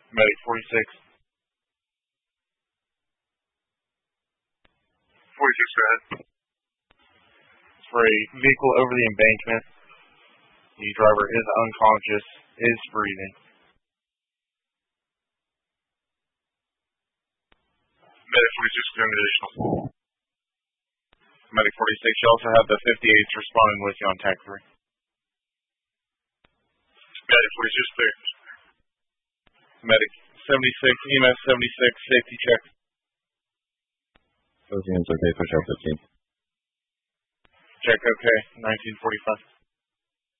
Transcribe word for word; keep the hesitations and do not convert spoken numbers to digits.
Medic forty-six. forty-six, go ahead. For a vehicle over the embankment. The driver is unconscious, is breathing. Medic forty-six, clear additional. Medic forty-six, you also have the fifty-eights responding with you on tag three. Medic forty-six, clear. Medic seventy-six, E M S seventy-six, safety check. Both units okay, push out fifteen. Check okay, nineteen forty-five.